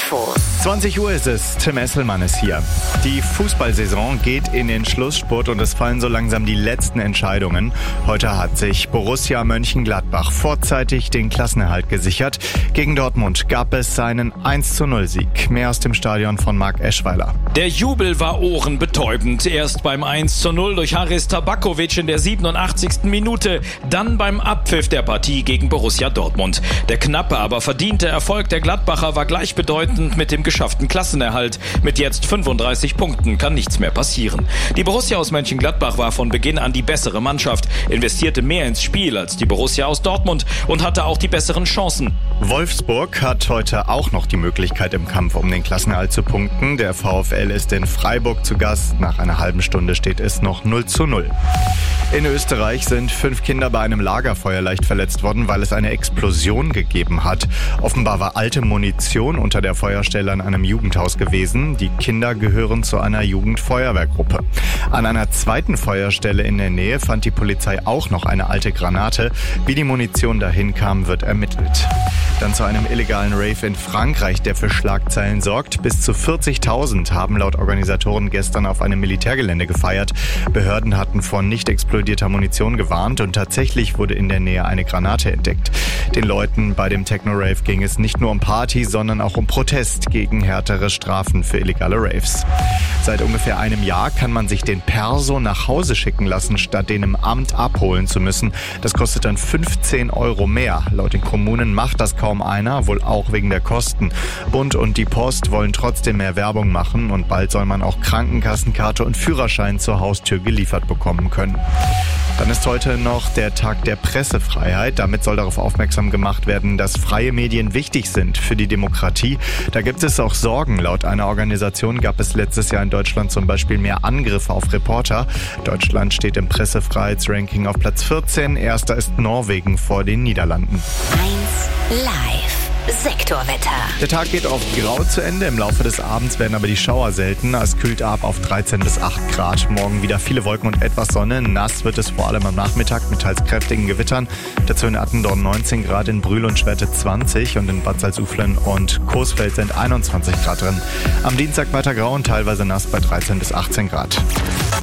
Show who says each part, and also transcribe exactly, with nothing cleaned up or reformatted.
Speaker 1: Infos.
Speaker 2: zwanzig Uhr ist es, Tim Esselmann ist hier. Die Fußballsaison geht in den Schlussspurt und es fallen so langsam die letzten Entscheidungen. Heute hat sich Borussia Mönchengladbach vorzeitig den Klassenerhalt gesichert. Gegen Dortmund gab es seinen eins zu null Sieg. Mehr aus dem Stadion von Marc Eschweiler.
Speaker 3: Der Jubel war ohrenbetäubend. Erst beim eins zu null durch Haris Tabakovic in der siebenundachtzigsten Minute, dann beim Abpfiff der Partie gegen Borussia Dortmund. Der knappe, aber verdiente Erfolg der Gladbacher war gleichbedeutend mit dem geschafften Klassenerhalt. Mit jetzt fünfunddreißig Punkten kann nichts mehr passieren. Die Borussia aus Mönchengladbach war von Beginn an die bessere Mannschaft, investierte mehr ins Spiel als die Borussia aus Dortmund und hatte auch die besseren Chancen.
Speaker 2: Wolfsburg hat heute auch noch die Möglichkeit, im Kampf um den Klassenerhalt zu punkten. Der VfL ist in Freiburg zu Gast. Nach einer halben Stunde steht es noch null zu null. In Österreich sind fünf Kinder bei einem Lagerfeuer leicht verletzt worden, weil es eine Explosion gegeben hat. Offenbar war alte Munition unter der Feuerstelle an einem Jugendhaus gewesen. Die Kinder gehören zu einer Jugendfeuerwehrgruppe. An einer zweiten Feuerstelle in der Nähe fand die Polizei auch noch eine alte Granate. Wie die Munition dahin kam, wird ermittelt. Dann zu einem illegalen Rave in Frankreich, der für Schlagzeilen sorgt. Bis zu vierzigtausend haben laut Organisatoren gestern auf einem Militärgelände gefeiert. Behörden hatten vor nicht explodierter Munition gewarnt und tatsächlich wurde in der Nähe eine Granate entdeckt. Den Leuten bei dem Techno-Rave ging es nicht nur um Party, sondern auch um Protest gegen härtere Strafen für illegale Raves. Seit ungefähr einem Jahr kann man sich den Perso nach Hause schicken lassen, statt den im Amt abholen zu müssen. Das kostet dann fünfzehn Euro mehr. Laut den Kommunen macht das kaum einer, wohl auch wegen der Kosten. Bund und die Post wollen trotzdem mehr Werbung machen und bald soll man auch Krankenkassenkarte und Führerschein zur Haustür geliefert bekommen können. Dann ist heute noch der Tag der Pressefreiheit. Damit soll darauf aufmerksam gemacht werden, dass freie Medien wichtig sind für die Demokratie. Da gibt es auch Sorgen. Laut einer Organisation gab es letztes Jahr in Deutschland zum Beispiel mehr Angriffe auf Reporter. Deutschland steht im Pressefreiheitsranking auf Platz vierzehn. Erster ist Norwegen vor den Niederlanden.
Speaker 1: eins Live. Sektorwetter.
Speaker 2: Der Tag geht oft grau zu Ende. Im Laufe des Abends werden aber die Schauer seltener. Es kühlt ab auf dreizehn bis acht Grad. Morgen wieder viele Wolken und etwas Sonne. Nass wird es vor allem am Nachmittag mit teils kräftigen Gewittern. Dazu in Attendorn neunzehn Grad, in Brühl und Schwerte zwanzig und in Bad Salzuflen und Coesfeld sind einundzwanzig Grad drin. Am Dienstag weiter grau und teilweise nass bei dreizehn bis achtzehn Grad.